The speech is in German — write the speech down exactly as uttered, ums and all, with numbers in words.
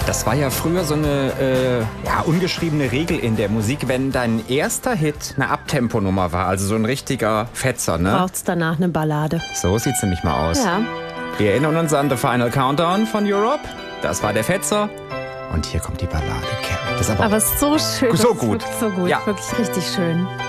Das war ja früher so eine äh, ja, ungeschriebene Regel in der Musik, wenn dein erster Hit eine Abtempo-Nummer war, also so ein richtiger Fetzer, ne? Braucht's danach eine Ballade. So sieht's nämlich mal aus. Ja. Wir erinnern uns an The Final Countdown von Europe. Das war der Fetzer. Und hier kommt die Ballade. Das ist aber, aber so schön. so gut. So gut, ja. Wirklich richtig schön.